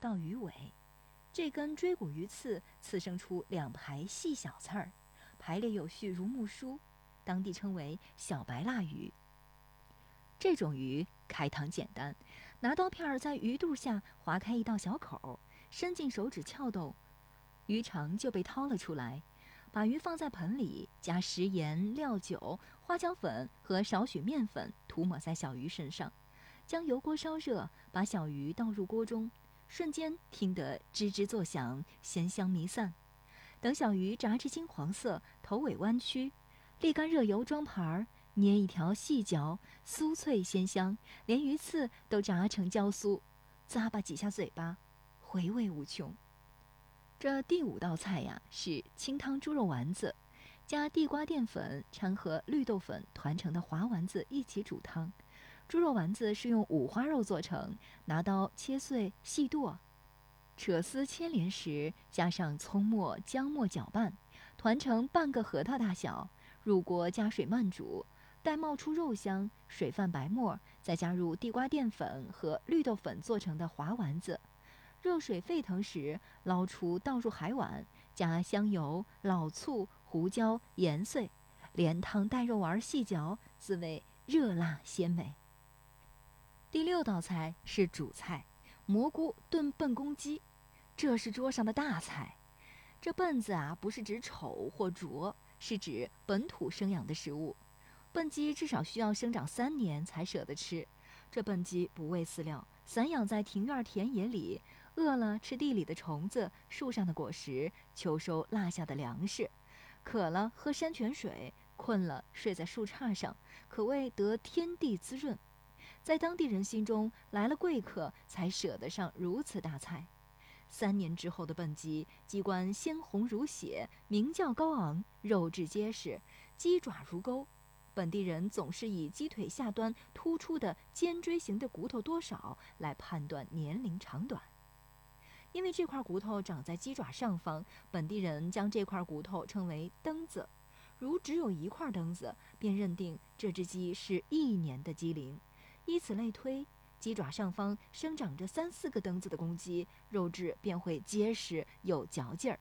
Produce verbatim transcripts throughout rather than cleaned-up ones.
到鱼尾，这根锥骨鱼刺刺生出两排细小刺儿，排列有序如木梳，当地称为小白蜡鱼。这种鱼开膛简单，拿刀片在鱼肚下划开一道小口，伸进手指撬动，鱼肠就被掏了出来。把鱼放在盆里，加食盐、料酒、花椒粉和少许面粉，涂抹在小鱼身上，将油锅烧热，把小鱼倒入锅中，瞬间听得吱吱作响，鲜香弥散。等小鱼炸至金黄色，头尾弯曲，沥干热油装盘儿，捏一条细嚼，酥脆鲜香，连鱼刺都炸成焦酥，咂巴几下嘴巴，回味无穷。这第五道菜呀，是清汤猪肉丸子，加地瓜淀粉掺和绿豆粉团成的滑丸子一起煮汤。猪肉丸子是用五花肉做成，拿刀切碎细剁，扯丝牵连时，加上葱末、姜末搅拌，团成半个核桃大小，入锅加水慢煮，待冒出肉香，水泛白沫，再加入地瓜淀粉和绿豆粉做成的滑丸子。热水沸腾时，捞出倒入海碗，加香油、老醋、胡椒、盐碎，连汤带肉丸细嚼，滋味热辣鲜美。第六道菜是主菜，蘑菇炖笨公鸡，这是桌上的大菜。这笨字啊，不是指丑或拙，是指本土生养的食物。笨鸡至少需要生长三年才舍得吃。这笨鸡不喂饲料，散养在庭院田野里，饿了吃地里的虫子、树上的果实、秋收落下的粮食，渴了喝山泉水，困了睡在树杈上，可谓得天地滋润。在当地人心中，来了贵客才舍得上如此大菜。三年之后的笨鸡，鸡冠鲜红如血，鸣叫高昂，肉质结实，鸡爪如钩。本地人总是以鸡腿下端突出的尖锥形的骨头多少来判断年龄长短。因为这块骨头长在鸡爪上方，本地人将这块骨头称为灯子。如只有一块灯子，便认定这只鸡是一年的鸡龄。以此类推，鸡爪上方生长着三四个灯子的公鸡，肉质便会结实有嚼劲儿。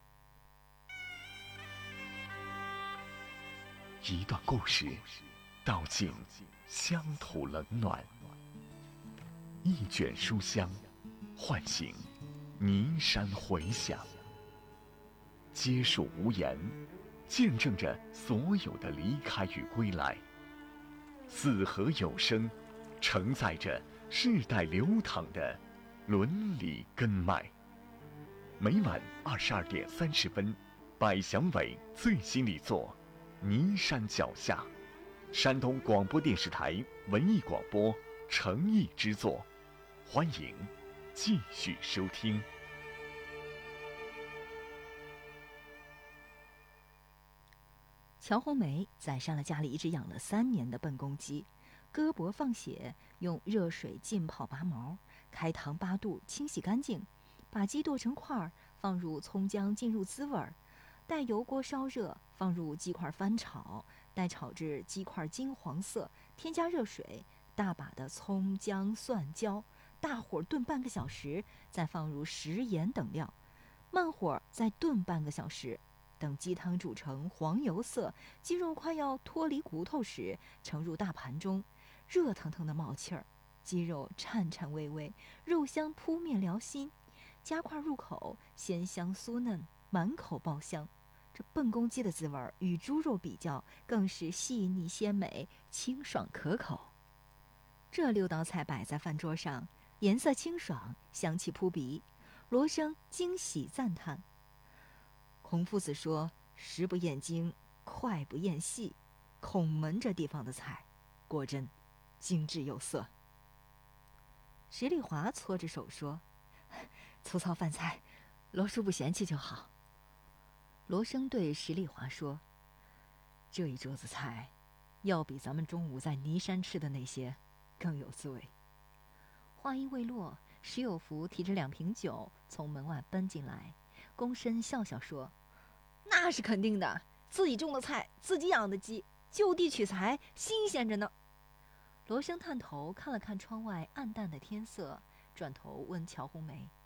一段故事，道尽乡土冷暖；一卷书香，唤醒尼山回响。皆属无言，见证着所有的离开与归来。四合有声，承载着世代流淌的伦理根脉。每晚二十二点三十分，百祥伟最新力作《尼山脚下》，山东广播电视台文艺广播诚意之作，欢迎继续收听。 乔红梅宰杀了家里一只养了三年的笨公鸡，割脖放血，用热水浸泡拔毛，开膛八肚清洗干净，把鸡剁成块儿，放入葱姜进入滋味儿，待油锅烧热，放入鸡块翻炒，待炒至鸡块金黄色，添加热水，大把的葱姜蒜椒，大火炖半个小时，再放入食盐等料，慢火再炖半个小时。等鸡汤煮成黄油色，鸡肉快要脱离骨头时，盛入大盘中，热腾腾的冒气儿，鸡肉颤颤巍巍，肉香扑面燎心，夹块入口，鲜香酥嫩，满口爆香。这笨公鸡的滋味与猪肉比较，更是细腻鲜美，清爽可口。这六道菜摆在饭桌上，颜色清爽，香气扑鼻，罗生惊喜赞叹。孔夫子说：“食不厌精，脍不厌细。”孔门这地方的菜，果真精致有色。石丽华搓着手说：“粗糙饭菜，罗叔不嫌弃就好。”罗生对石丽华说：“这一桌子菜，要比咱们中午在尼山吃的那些更有滋味。”话音未落，石有福提着两瓶酒从门外奔进来，躬身笑笑说：“那是肯定的，自己种的菜，自己养的鸡，就地取材，新鲜着呢。”罗生探头看了看窗外暗淡的天色，转头问乔红梅：“